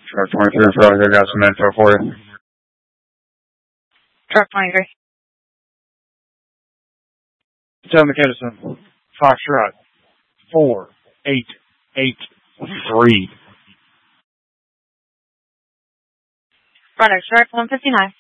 Truck 23, Frog, I got some info for you. Truck 23. Tell McKinnison, Foxtrot 4883. Product Truck 159.